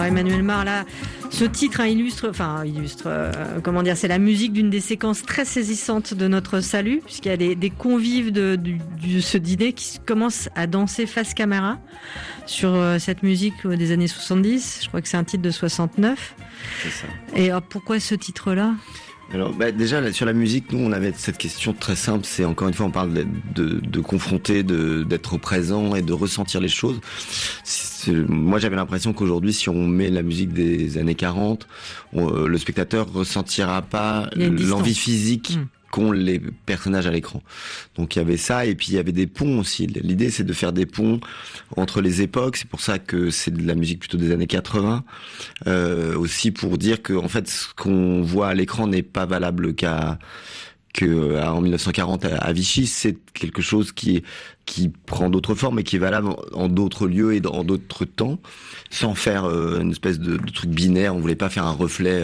Emmanuel Mar. Là, ce titre illustre, c'est la musique d'une des séquences très saisissantes de notre salut, puisqu'il y a des convives de ce dîner qui commencent à danser face caméra sur cette musique des années 70. Je crois que c'est un titre de 69. C'est ça. Et alors, pourquoi ce titre-là ? Alors, déjà, là, sur la musique, nous, on avait cette question très simple. C'est, encore une fois, on parle de confronter, d'être au présent et de ressentir les choses. Moi, j'avais l'impression qu'aujourd'hui, si on met la musique des années 40, le spectateur ressentira pas l'envie physique qu'ont les personnages à l'écran. Donc il y avait ça, et puis il y avait des ponts aussi. L'idée, c'est de faire des ponts entre les époques. C'est pour ça que c'est de la musique plutôt des années 80. Aussi pour dire que, en fait, ce qu'on voit à l'écran n'est pas valable en 1940 à Vichy. C'est quelque chose qui prend d'autres formes et qui est valable en d'autres lieux et dans d'autres temps, sans faire une espèce de truc binaire. On voulait pas faire un reflet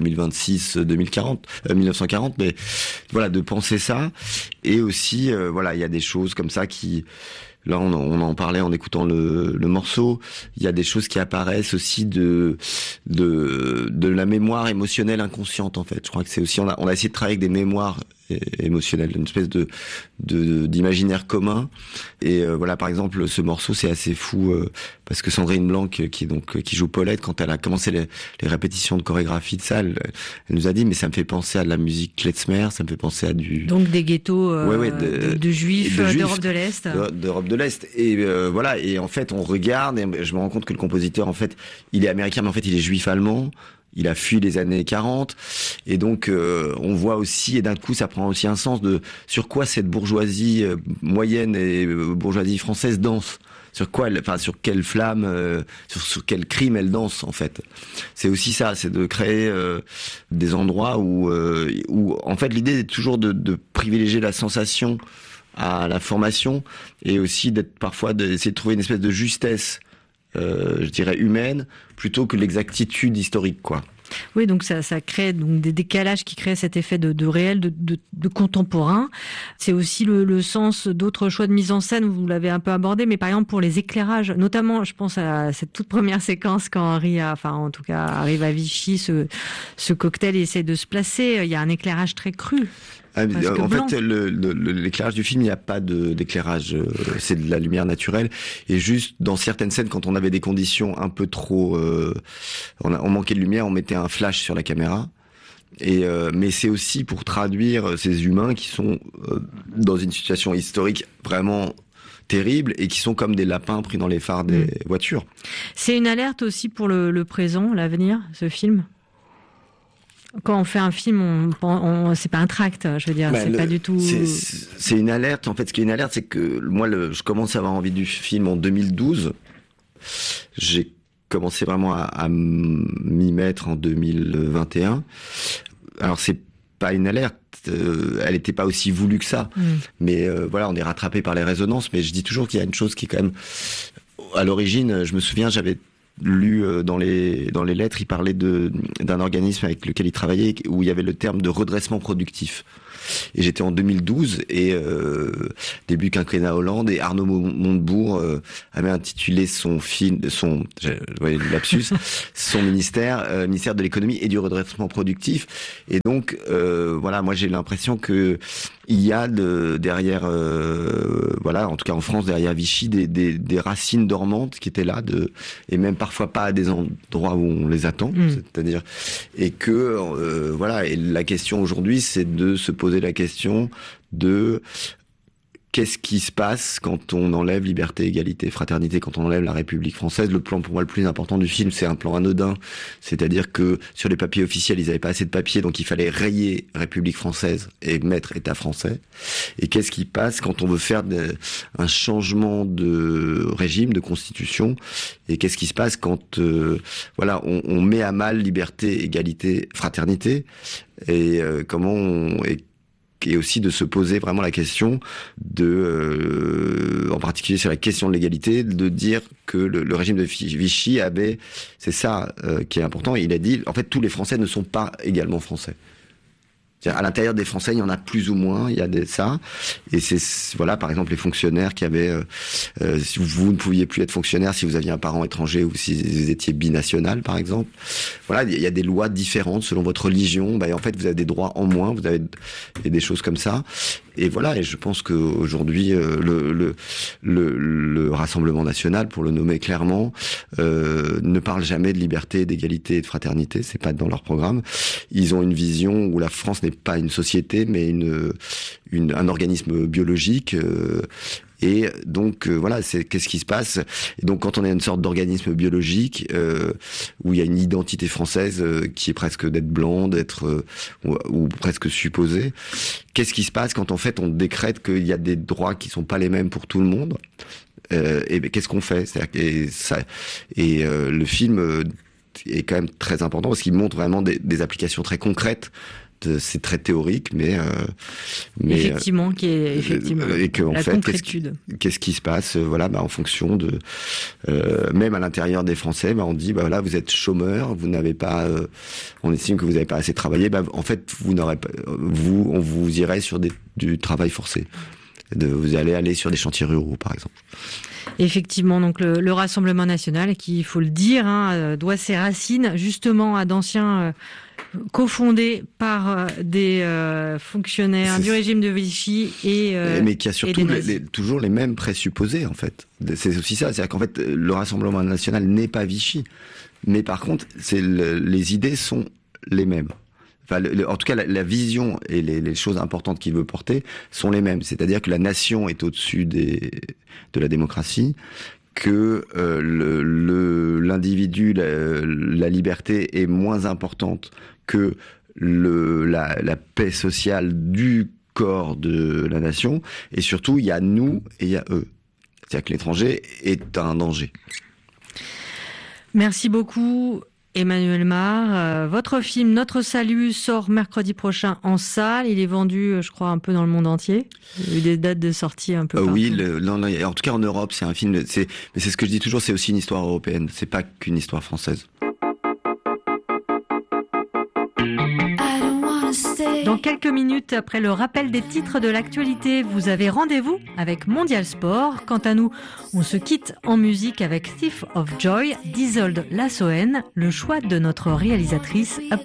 1940, mais voilà, de penser ça. Et aussi, il y a des choses comme ça qui... Là, on en parlait en écoutant le morceau. Il y a des choses qui apparaissent aussi de la mémoire émotionnelle inconsciente, en fait. Je crois que c'est aussi, on a essayé de travailler avec des mémoires émotionnelles, une espèce d'imaginaire commun. Et par exemple, ce morceau, c'est assez fou parce que Sandrine Blanc, qui joue Paulette, quand elle a commencé les répétitions de chorégraphie de ça, elle nous a dit, mais ça me fait penser à de la musique klezmer, ça me fait penser à donc des ghettos de juifs d'Europe de l'Est. D'Europe de l'Est. Et et en fait, on regarde et je me rends compte que le compositeur, en fait, il est américain, mais en fait, il est juif-allemand. Il a fui les années 40, et donc on voit aussi, et d'un coup ça prend aussi un sens de sur quoi cette bourgeoisie moyenne et bourgeoisie française danse. Sur quelle flamme, sur quel crime elle danse, en fait. C'est aussi ça, c'est de créer des endroits où en fait l'idée est toujours de privilégier la sensation à la formation, et aussi d'essayer de trouver une espèce de justesse, je dirais humaine, plutôt que l'exactitude historique, quoi. Oui, donc ça crée donc des décalages qui créent cet effet de réel, de contemporain. C'est aussi le sens d'autres choix de mise en scène, vous l'avez un peu abordé, mais par exemple pour les éclairages, notamment je pense à cette toute première séquence quand Henri arrive à Vichy, ce cocktail essaie de se placer, il y a un éclairage très cru. En fait, l'éclairage du film, il n'y a pas d'éclairage, c'est de la lumière naturelle. Et juste dans certaines scènes, quand on avait des conditions un peu trop, on manquait de lumière, on mettait un flash sur la caméra. Mais c'est aussi pour traduire ces humains qui sont dans une situation historique vraiment terrible et qui sont comme des lapins pris dans les phares des voitures. C'est une alerte aussi pour le présent, l'avenir, ce film. Quand on fait un film, c'est pas un tract, je veux dire, c'est pas du tout... C'est une alerte, en fait. Ce qui est une alerte, c'est que moi, je commence à avoir envie du film en 2012. J'ai commencé vraiment à m'y mettre en 2021. Alors, c'est pas une alerte, elle était pas aussi voulue que ça. Mais on est rattrapé par les résonances. Mais je dis toujours qu'il y a une chose qui est quand même... À l'origine, je me souviens, j'avais lu dans les lettres, il parlait d'un organisme avec lequel il travaillait où il y avait le terme de redressement productif. Et j'étais en 2012 et début quinquennat Hollande, et Arnaud Montebourg avait intitulé son ministère de l'économie et du redressement productif. Et donc moi j'ai l'impression que il y a derrière en tout cas en France, derrière Vichy, des racines dormantes qui étaient là, et même parfois pas à des endroits où on les attend, c'est-à-dire, et que et la question aujourd'hui, c'est de se poser la question de qu'est-ce qui se passe quand on enlève liberté, égalité, fraternité, quand on enlève la République française. Le plan, pour moi, le plus important du film, c'est un plan anodin. C'est-à-dire que sur les papiers officiels, ils n'avaient pas assez de papiers, donc il fallait rayer République française et mettre État français. Et qu'est-ce qui passe quand on veut faire un changement de régime, de constitution? Et qu'est-ce qui se passe quand on met à mal liberté, égalité, fraternité? Et et aussi de se poser vraiment la question en particulier sur la question de l'égalité, de dire que le régime de Vichy avait, c'est ça qui est important, il a dit, en fait, tous les Français ne sont pas également français. C'est-à-dire, à l'intérieur des Français, il y en a plus ou moins, il y a ça. Et c'est, voilà, par exemple, les fonctionnaires qui avaient, si vous ne pouviez plus être fonctionnaire si vous aviez un parent étranger ou si vous étiez binational, par exemple. Voilà, il y a des lois différentes selon votre religion. En fait, vous avez des droits en moins, vous avez des choses comme ça. Et voilà, et je pense qu'aujourd'hui, le Rassemblement national, pour le nommer clairement, ne parle jamais de liberté, d'égalité et de fraternité. C'est pas dans leur programme. Ils ont une vision où la France n'est pas une société, mais un organisme biologique. Et donc voilà, qu'est-ce qui se passe. Et donc quand on est une sorte d'organisme biologique où il y a une identité française qui est presque d'être blanc, d'être ou presque supposée, qu'est-ce qui se passe quand en fait on décrète qu'il y a des droits qui sont pas les mêmes pour tout le monde? Et qu'est-ce qu'on fait? Le film est quand même très important parce qu'il montre vraiment des applications très concrètes. C'est très théorique, mais effectivement, qui est effectivement et que en la fait, concrétude. Qu'est-ce qui se passe, voilà, en fonction de même à l'intérieur des Français, on dit voilà, vous êtes chômeur, vous n'avez pas, on estime que vous n'avez pas assez travaillé, en fait, on vous irait sur du travail forcé. Vous allez aller sur des chantiers ruraux, par exemple. Effectivement, donc le Rassemblement national, qui, il faut le dire, doit ses racines justement à d'anciens cofondés par des fonctionnaires du régime de Vichy mais qui a surtout toujours les mêmes présupposés, en fait. C'est aussi ça, c'est-à-dire qu'en fait, le Rassemblement national n'est pas Vichy, mais par contre, les idées sont les mêmes. Enfin, en tout cas, la vision et les choses importantes qu'il veut porter sont les mêmes. C'est-à-dire que la nation est au-dessus de la démocratie, que l'individu, la liberté est moins importante que la paix sociale du corps de la nation. Et surtout, il y a nous et il y a eux. C'est-à-dire que l'étranger est un danger. Merci beaucoup. Emmanuel Mar, votre film Notre Salut sort mercredi prochain en salle. Il est vendu, je crois, un peu dans le monde entier. Il y a eu des dates de sortie un peu partout. Oui, en tout cas en Europe, c'est un film. Mais c'est ce que je dis toujours, c'est aussi une histoire européenne. C'est pas qu'une histoire française. Dans quelques minutes, après le rappel des titres de l'actualité, vous avez rendez-vous avec Mondial Sport. Quant à nous, on se quitte en musique avec Thief of Joy d'Isolde Lassoen, le choix de notre réalisatrice.